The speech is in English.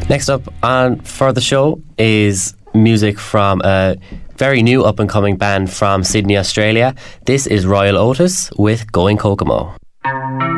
Next up on for the show is music from a very new up-and-coming band from Sydney, Australia. This is Royal Otis with Going Kokomo.